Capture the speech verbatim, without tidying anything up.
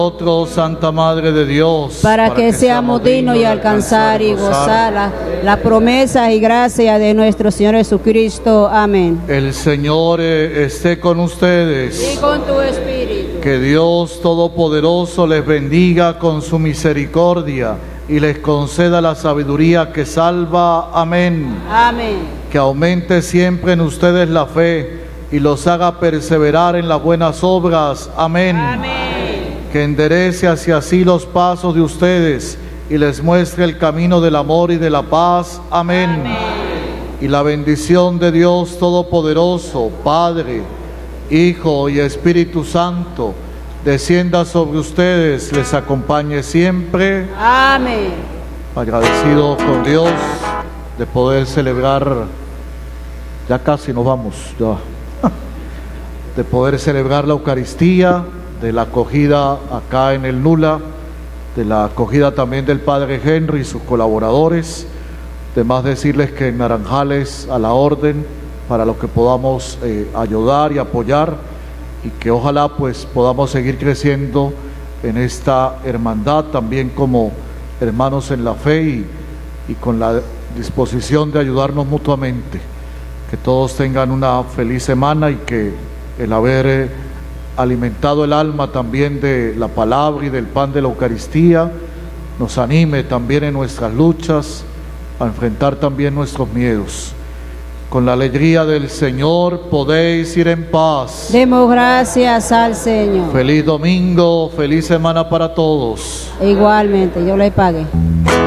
Nosotros, Santa Madre de Dios, para, para que, que seamos dignos y alcanzar y gozar las la promesas y gracias de nuestro Señor Jesucristo. Amén. El Señor eh, esté con ustedes. Y con tu espíritu. Que Dios Todopoderoso les bendiga con su misericordia y les conceda la sabiduría que salva. Amén. Amén. Que aumente siempre en ustedes la fe y los haga perseverar en las buenas obras. Amén. Amén. Que enderece hacia así los pasos de ustedes y les muestre el camino del amor y de la paz. Amén. Amén. Y la bendición de Dios Todopoderoso, Padre, Hijo y Espíritu Santo, descienda sobre ustedes, les acompañe siempre. Amén. Agradecido con Dios de poder celebrar, ya casi nos vamos, ya, de poder celebrar la Eucaristía, de la acogida acá en el Nula, de la acogida también del Padre Henry y sus colaboradores. Además decirles que en Naranjales a la orden para lo que podamos eh, ayudar y apoyar, y que ojalá pues podamos seguir creciendo en esta hermandad también como hermanos en la fe y, y con la disposición de ayudarnos mutuamente. Que todos tengan una feliz semana y que el haber eh, alimentado el alma también de la palabra y del pan de la Eucaristía nos anime también en nuestras luchas a enfrentar también nuestros miedos. Con la alegría del Señor podéis ir en paz. Demos gracias al Señor. Feliz domingo, feliz semana para todos. Igualmente, yo le pague.